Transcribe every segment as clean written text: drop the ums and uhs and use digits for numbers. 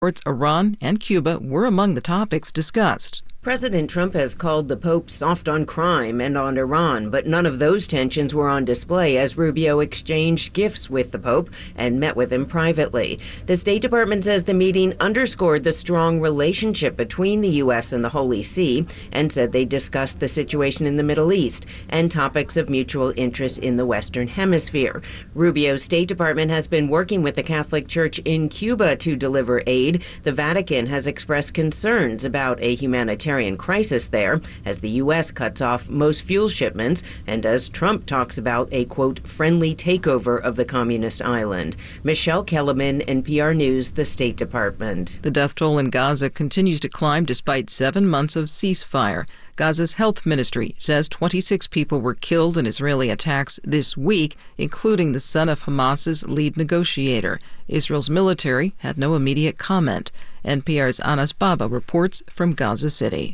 Iran and Cuba were among the topics discussed. President Trump has called the Pope soft on crime and on Iran, but none of those tensions were on display as Rubio exchanged gifts with the Pope and met with him privately. The State Department says the meeting underscored the strong relationship between the U.S. and the Holy See and said they discussed the situation in the Middle East and topics of mutual interest in the Western Hemisphere. Rubio's State Department has been working with the Catholic Church in Cuba to deliver aid. The Vatican has expressed concerns about a humanitarian crisis there as the U.S. cuts off most fuel shipments and as Trump talks about a, quote, friendly takeover of the communist island. Michelle Kellerman, NPR News, the State Department. The death toll in Gaza continues to climb despite 7 months of ceasefire. Gaza's health ministry says 26 people were killed in Israeli attacks this week, including the son of Hamas's lead negotiator. Israel's military had no immediate comment. NPR's Anas Baba reports from Gaza City.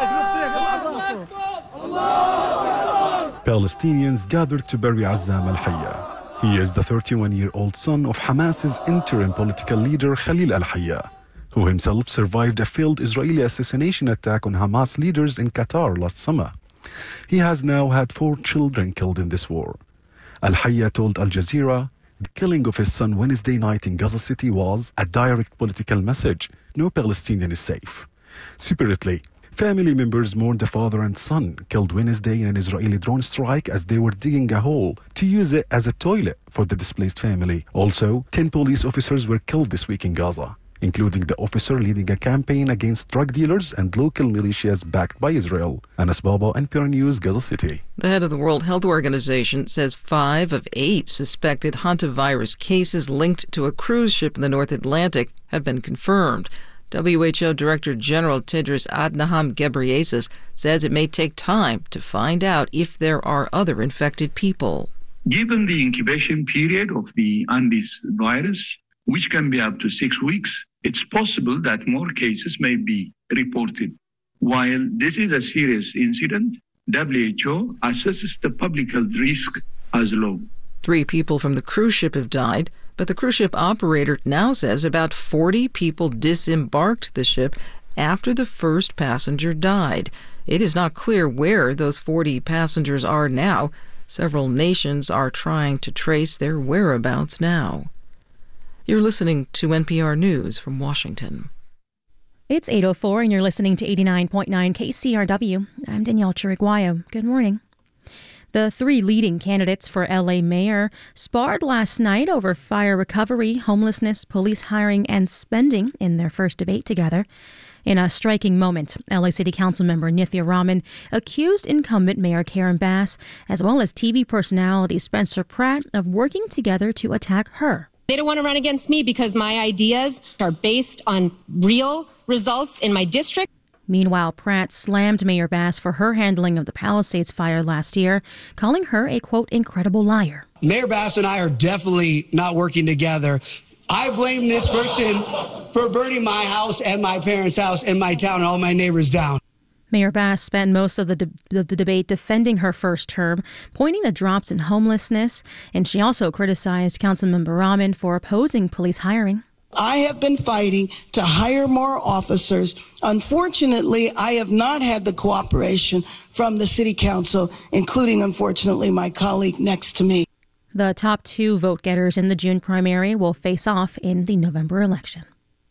Palestinians gathered to bury Azzam al-Hayya. He is the 31-year-old son of Hamas's interim political leader Khalil al-Hayya, who himself survived a failed Israeli assassination attack on Hamas leaders in Qatar last summer. He has now had 4 children killed in this war. Al-Hayya told Al Jazeera the killing of his son Wednesday night in Gaza City was a direct political message. No Palestinian is safe. Separately, family members mourned the father and son killed Wednesday in an Israeli drone strike as they were digging a hole to use it as a toilet for the displaced family. Also, 10 police officers were killed this week in Gaza, including the officer leading a campaign against drug dealers and local militias backed by Israel. Anas Baba, NPR News, Gaza City. The head of the World Health Organization says 5 of 8 suspected hantavirus cases linked to a cruise ship in the North Atlantic have been confirmed. WHO Director General Tedros Adhanom Ghebreyesus says it may take time to find out if there are other infected people. Given the incubation period of the Andes virus, which can be up to 6 weeks, it's possible that more cases may be reported. While this is a serious incident, WHO assesses the public health risk as low. 3 people from the cruise ship have died, but the cruise ship operator now says about 40 people disembarked the ship after the first passenger died. It is not clear where those 40 passengers are now. Several nations are trying to trace their whereabouts now. You're listening to NPR News from Washington. It's 8:04 and you're listening to 89.9 KCRW. I'm Danielle Chiriguayo. Good morning. The 3 leading candidates for L.A. mayor sparred last night over fire recovery, homelessness, police hiring, and spending in their first debate together. In a striking moment, L.A. City Council member Nithya Raman accused incumbent Mayor Karen Bass, as well as TV personality Spencer Pratt, of working together to attack her. They don't want to run against me because my ideas are based on real results in my district. Meanwhile, Pratt slammed Mayor Bass for her handling of the Palisades fire last year, calling her a, quote, incredible liar. Mayor Bass and I are definitely not working together. I blame this person for burning my house and my parents' house and my town and all my neighbors down. Mayor Bass spent most of the debate defending her first term, pointing to drops in homelessness, and she also criticized Councilmember Raman for opposing police hiring. I have been fighting to hire more officers. Unfortunately, I have not had the cooperation from the city council, including, unfortunately, my colleague next to me. The top 2 vote-getters in the June primary will face off in the November election.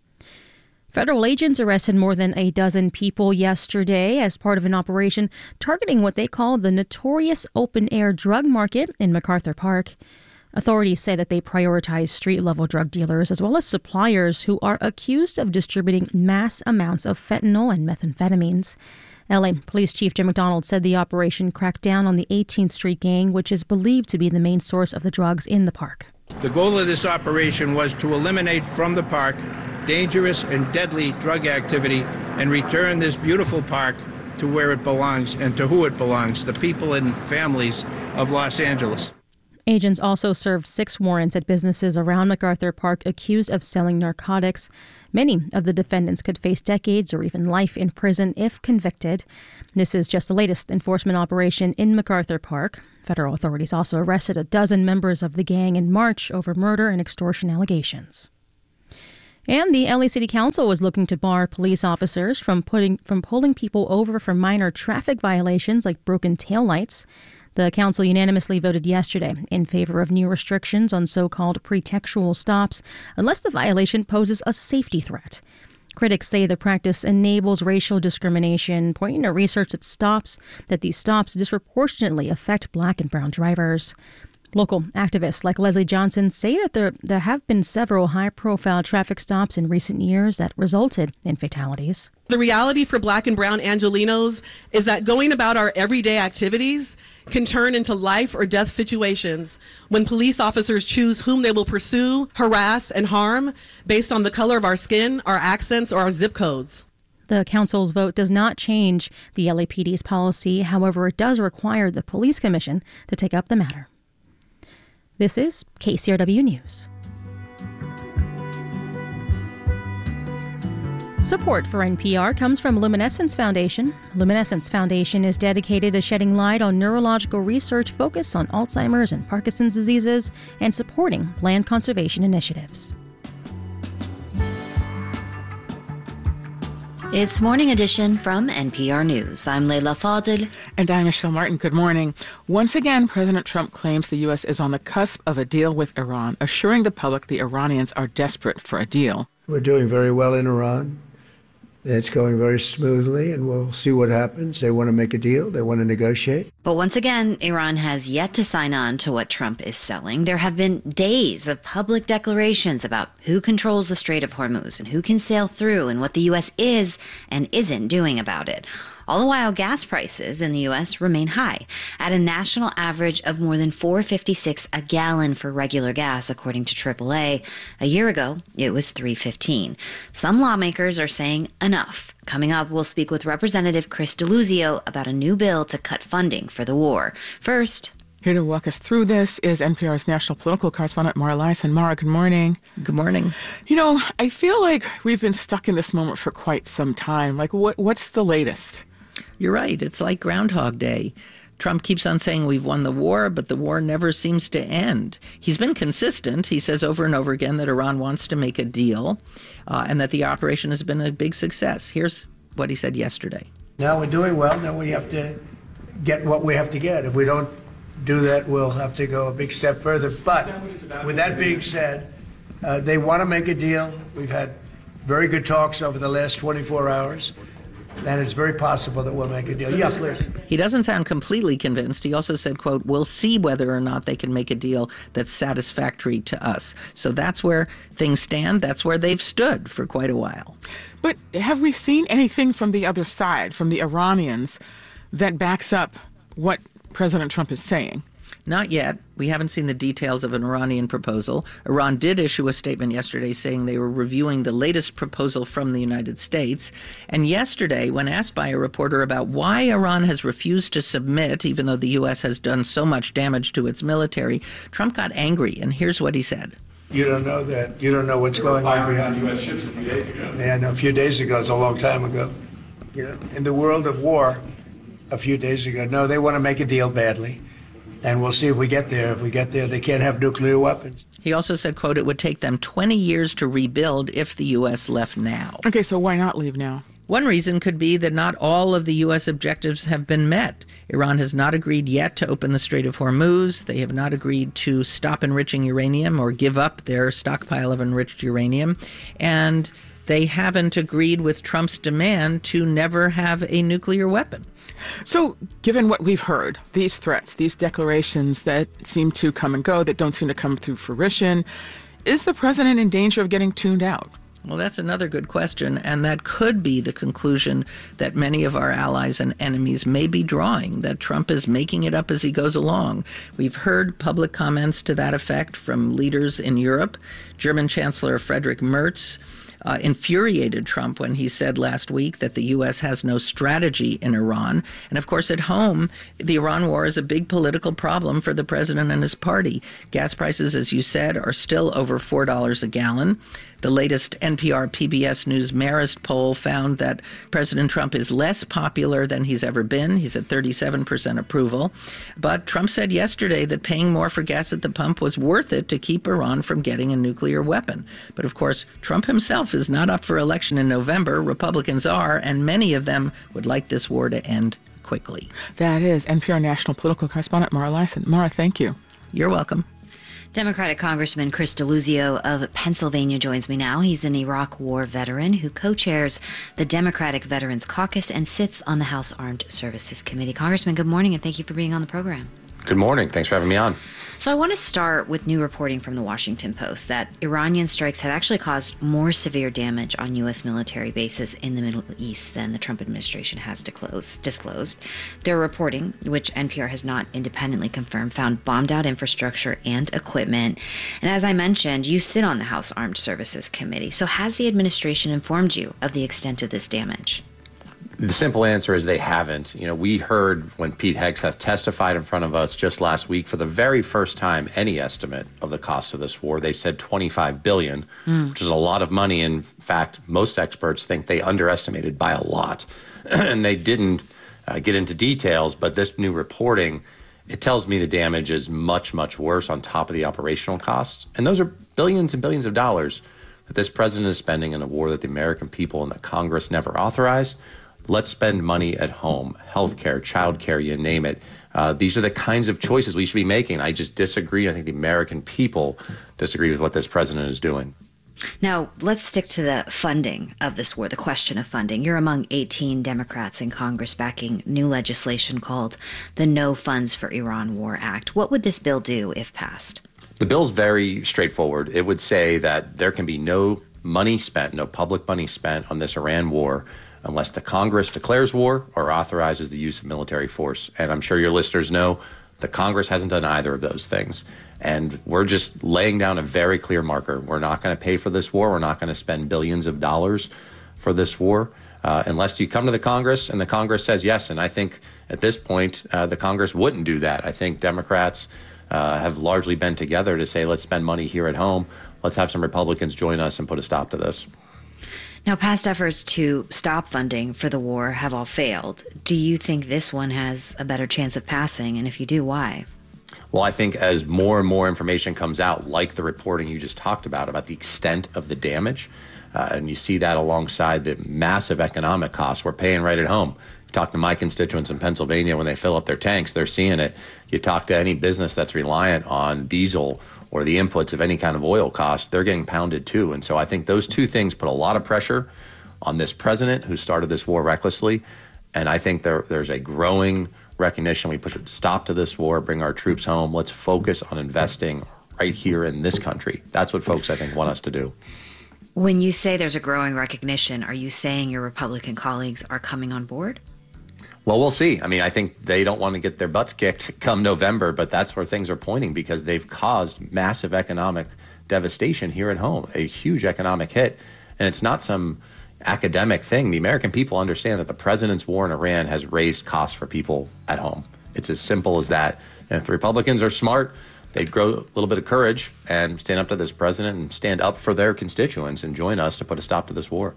Federal agents arrested more than a dozen people yesterday as part of an operation targeting what they call the notorious open-air drug market in MacArthur Park. Authorities say that they prioritize street-level drug dealers as well as suppliers who are accused of distributing mass amounts of fentanyl and methamphetamines. LA Police Chief Jim McDonald said the operation cracked down on the 18th Street gang, which is believed to be the main source of the drugs in the park. The goal of this operation was to eliminate from the park dangerous and deadly drug activity and return this beautiful park to where it belongs and to who it belongs, the people and families of Los Angeles. Agents also served 6 warrants at businesses around MacArthur Park accused of selling narcotics. Many of the defendants could face decades or even life in prison if convicted. This is just the latest enforcement operation in MacArthur Park. Federal authorities also arrested a dozen members of the gang in March over murder and extortion allegations. And the LA City Council is looking to bar police officers from pulling people over for minor traffic violations like broken taillights. The council unanimously voted yesterday in favor of new restrictions on so-called pretextual stops unless the violation poses a safety threat. Critics say the practice enables racial discrimination, pointing to research that these stops disproportionately affect black and brown drivers. Local activists like Leslie Johnson say that there have been several high-profile traffic stops in recent years that resulted in fatalities. The reality for black and brown Angelenos is that going about our everyday activities can turn into life or death situations when police officers choose whom they will pursue, harass, and harm based on the color of our skin, our accents, or our zip codes. The council's vote does not change the LAPD's policy. However, it does require the Police Commission to take up the matter. This is KCRW News. Support for NPR comes from Luminescence Foundation. Luminescence Foundation is dedicated to shedding light on neurological research focused on Alzheimer's and Parkinson's diseases and supporting land conservation initiatives. It's Morning Edition from NPR News. I'm Leila Fadel. And I'm Michelle Martin. Good morning. Once again, President Trump claims the U.S. is on the cusp of a deal with Iran, assuring the public the Iranians are desperate for a deal. We're doing very well in Iran. It's going very smoothly, and we'll see what happens. They want to make a deal. They want to negotiate. But once again, Iran has yet to sign on to what Trump is selling. There have been days of public declarations about who controls the Strait of Hormuz and who can sail through and what the U.S. is and isn't doing about it. All the while, gas prices in the U.S. remain high, at a national average of more than $4.56 a gallon for regular gas, according to AAA. A year ago, it was $3.15. Some lawmakers are saying enough. Coming up, we'll speak with Representative Chris Deluzio about a new bill to cut funding for the war. First, here to walk us through this is NPR's national political correspondent, Mara Liasson. Mara, good morning. Good morning. You know, I feel like we've been stuck in this moment for quite some time. Like, what's the latest? You're right. It's like Groundhog Day. Trump keeps on saying we've won the war, but the war never seems to end. He's been consistent. He says over and over again that Iran wants to make a deal and that the operation has been a big success. Here's what he said yesterday. Now we're doing well. Now we have to get what we have to get. If we don't do that, we'll have to go a big step further. But with that being said, they want to make a deal. We've had very good talks over the last 24 hours. And it's very possible that we'll make a deal. Yeah, please. He doesn't sound completely convinced. He also said, quote, we'll see whether or not they can make a deal that's satisfactory to us. So that's where things stand. That's where they've stood for quite a while. But have we seen anything from the other side, from the Iranians, that backs up what President Trump is saying? Not yet. We haven't seen the details of an Iranian proposal. Iran did issue a statement yesterday saying they were reviewing the latest proposal from the United States. And yesterday, when asked by a reporter about why Iran has refused to submit, even though the U.S. has done so much damage to its military, Trump got angry. And here's what he said. You don't know that. You don't know what's going on behind U.S. ships a few days ago. Yeah, no, a few days ago. It's a long time ago. You know, in the world of war, a few days ago. No, they want to make a deal badly. And we'll see if we get there. If we get there, they can't have nuclear weapons. He also said, quote, it would take them 20 years to rebuild if the U.S. left now. Okay, so why not leave now? One reason could be that not all of the U.S. objectives have been met. Iran has not agreed yet to open the Strait of Hormuz. They have not agreed to stop enriching uranium or give up their stockpile of enriched uranium. And they haven't agreed with Trump's demand to never have a nuclear weapon. So, given what we've heard, these threats, these declarations that seem to come and go, that don't seem to come through fruition, is the president in danger of getting tuned out? Well, that's another good question, and that could be the conclusion that many of our allies and enemies may be drawing, that Trump is making it up as he goes along. We've heard public comments to that effect from leaders in Europe. German Chancellor Friedrich Merz infuriated Trump when he said last week that the U.S. has no strategy in Iran. And of course, at home, the Iran war is a big political problem for the president and his party. Gas prices, as you said, are still over $4 a gallon. The latest NPR PBS News Marist poll found that President Trump is less popular than he's ever been. He's at 37% approval. But Trump said yesterday that paying more for gas at the pump was worth it to keep Iran from getting a nuclear weapon. But of course, Trump himself is not up for election in November. Republicans are, and many of them would like this war to end quickly. That is NPR national political correspondent Mara Liasson. Mara, thank you. You're welcome. Democratic Congressman Chris Deluzio of Pennsylvania joins me now. He's an Iraq War veteran who co-chairs the Democratic Veterans Caucus and sits on the House Armed Services Committee. Congressman, good morning, and thank you for being on the program. Good morning. Thanks for having me on. So I want to start with new reporting from the Washington Post that Iranian strikes have actually caused more severe damage on U.S. military bases in the Middle East than the Trump administration has disclosed. Their reporting, which NPR has not independently confirmed, found bombed-out infrastructure and equipment. And as I mentioned, you sit on the House Armed Services Committee. So has the administration informed you of the extent of this damage? The simple answer is they haven't. We heard when Pete Hegseth testified in front of us just last week for the very first time any estimate of the cost of this war. They said $25 billion, which is a lot of money. In fact, most experts think they underestimated by a lot. And they didn't get into details, but this new reporting, it tells me the damage is much, much worse on top of the operational costs. And those are billions and billions of dollars that this president is spending in a war that the American people and the Congress never authorized. Let's spend money at home, healthcare, childcare, you name it. These are the kinds of choices we should be making. I just disagree. I think the American people disagree with what this president is doing. Now, let's stick to the funding of this war, the question of funding. You're among 18 Democrats in Congress backing new legislation called the No Funds for Iran War Act. What would this bill do if passed? The bill's very straightforward. It would say that there can be no money spent, no public money spent on this Iran war unless the Congress declares war or authorizes the use of military force. And I'm sure your listeners know the Congress hasn't done either of those things. And we're just laying down a very clear marker. We're not going to pay for this war. We're not going to spend billions of dollars for this war unless you come to the Congress and the Congress says yes. And I think at this point, the Congress wouldn't do that. I think Democrats have largely been together to say, let's spend money here at home. Let's have some Republicans join us and put a stop to this. Now, past efforts to stop funding for the war have all failed. Do you think this one has a better chance of passing? And if you do, why? Well, I think as more and more information comes out, like the reporting you just talked about the extent of the damage, and you see that alongside the massive economic costs we're paying right at home. You talk to my constituents in Pennsylvania when they fill up their tanks, they're seeing it. You talk to any business that's reliant on diesel or the inputs of any kind of oil cost, they're getting pounded too. And so I think those two things put a lot of pressure on this president who started this war recklessly. And I think there's a growing recognition we put a stop to this war, bring our troops home. Let's focus on investing right here in this country. That's what folks, I think, want us to do. When you say there's a growing recognition, are you saying your Republican colleagues are coming on board? Well, we'll see. I mean, I think they don't want to get their butts kicked come November, but that's where things are pointing because they've caused massive economic devastation here at home, a huge economic hit. And it's not some academic thing. The American people understand that the president's war in Iran has raised costs for people at home. It's as simple as that. And if the Republicans are smart, they'd grow a little bit of courage and stand up to this president and stand up for their constituents and join us to put a stop to this war.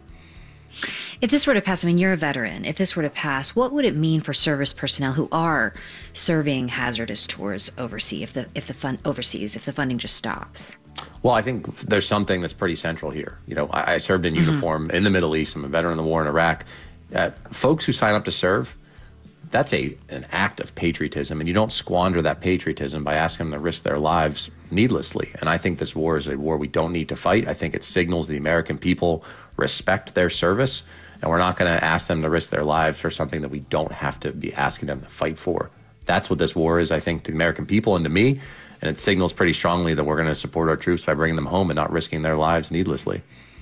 If this were to pass, I mean, you're a veteran. If this were to pass, what would it mean for service personnel who are serving hazardous tours overseas if the funding just stops? Well, I think there's something that's pretty central here. I served in uniform in the Middle East. I'm a veteran of the war in Iraq. Folks who sign up to serve, that's an act of patriotism, and you don't squander that patriotism by asking them to risk their lives needlessly. And I think this war is a war we don't need to fight. I think it signals the American people respect their service, and we're not going to ask them to risk their lives for something that we don't have to be asking them to fight for. That's what this war is, I think, to the American people and to me, and it signals pretty strongly that we're going to support our troops by bringing them home and not risking their lives needlessly.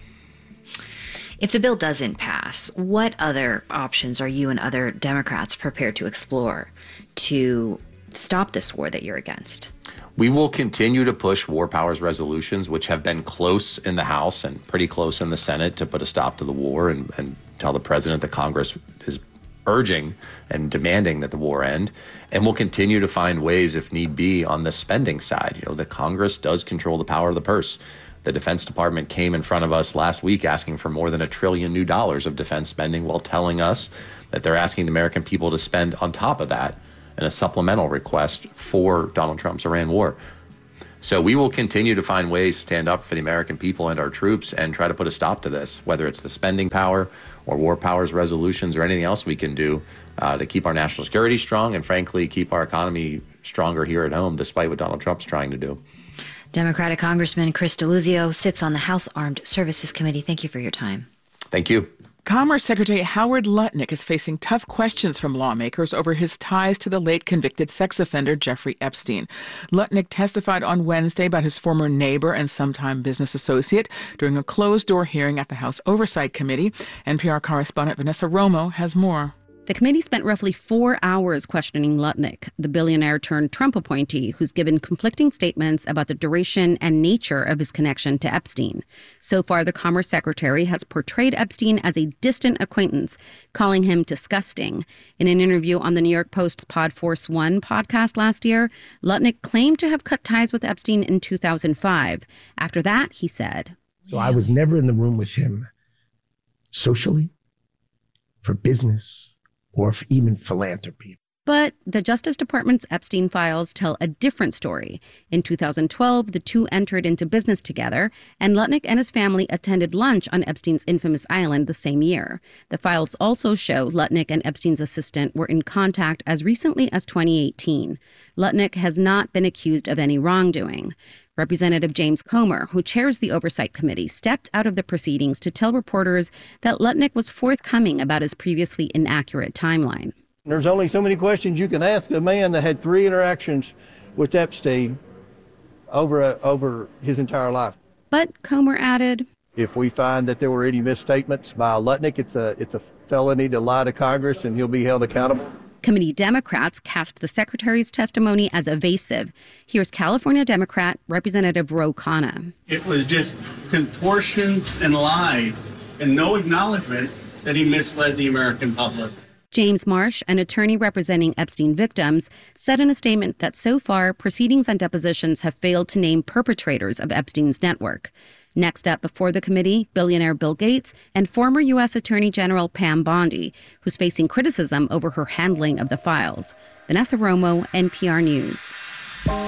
If the bill doesn't pass, what other options are you and other Democrats prepared to explore to stop this war that you're against? We will continue to push war powers resolutions, which have been close in the House and pretty close in the Senate to put a stop to the war and tell the president that Congress is urging and demanding that the war end. And we'll continue to find ways, if need be, on the spending side. The Congress does control the power of the purse. The Defense Department came in front of us last week asking for more than $1 trillion new of defense spending, while telling us that they're asking the American people to spend on top of that in a supplemental request for Donald Trump's Iran war. So we will continue to find ways to stand up for the American people and our troops and try to put a stop to this, whether it's the spending power or war powers resolutions or anything else we can do to keep our national security strong and, frankly, keep our economy stronger here at home, despite what Donald Trump's trying to do. Democratic Congressman Chris Deluzio sits on the House Armed Services Committee. Thank you for your time. Thank you. Commerce Secretary Howard Lutnick is facing tough questions from lawmakers over his ties to the late convicted sex offender Jeffrey Epstein. Lutnick testified on Wednesday about his former neighbor and sometime business associate during a closed-door hearing at the House Oversight Committee. NPR correspondent Vanessa Romo has more. The committee spent roughly 4 hours questioning Lutnick, the billionaire-turned-Trump appointee who's given conflicting statements about the duration and nature of his connection to Epstein. So far, the Commerce Secretary has portrayed Epstein as a distant acquaintance, calling him disgusting. In an interview on the New York Post's Pod Force One podcast last year, Lutnick claimed to have cut ties with Epstein in 2005. After that, he said, So I was never in the room with him socially, for business, or for even philanthropy. But the Justice Department's Epstein files tell a different story. In 2012, the two entered into business together, and Lutnick and his family attended lunch on Epstein's infamous island the same year. The files also show Lutnick and Epstein's assistant were in contact as recently as 2018. Lutnick has not been accused of any wrongdoing. Representative James Comer, who chairs the Oversight Committee, stepped out of the proceedings to tell reporters that Lutnick was forthcoming about his previously inaccurate timeline. There's only so many questions you can ask a man that had 3 interactions with Epstein over his entire life. But Comer added, if we find that there were any misstatements by Lutnick, it's a felony to lie to Congress, and he'll be held accountable. Committee Democrats cast the secretary's testimony as evasive. Here's California Democrat Representative Ro Khanna. It was just contortions and lies and no acknowledgement that he misled the American public. James Marsh, an attorney representing Epstein victims, said in a statement that so far, proceedings and depositions have failed to name perpetrators of Epstein's network. Next up before the committee, billionaire Bill Gates and former U.S. Attorney General Pam Bondi, who's facing criticism over her handling of the files. Vanessa Romo, NPR News.